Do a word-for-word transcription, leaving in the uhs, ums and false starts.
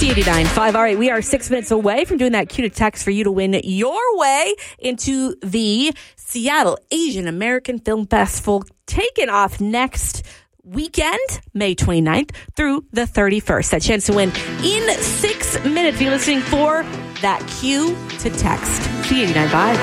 C eighty-nine point five. All right, we are six minutes away from doing that cue to text for you to win your way into the Seattle Asian American Film Festival, taking off next weekend, May twenty-ninth through the thirty-first. That chance to win in six minutes. If you're listening for that cue to text, C eighty-nine point five.